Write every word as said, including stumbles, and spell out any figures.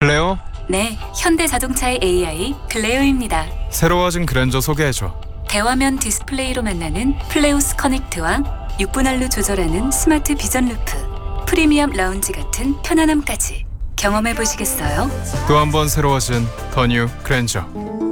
클레오, 네, 현대자동차의 에이아이 클레오입니다. 새로워진 그랜저 소개해줘. 대화면 디스플레이로 만나는 플레우스 커넥트와 육 분할로 조절하는 스마트 비전 루프, 프리미엄 라운지 같은 편안함까지 경험해 보시겠어요? 또 한 번 새로워진 더 뉴 그랜저.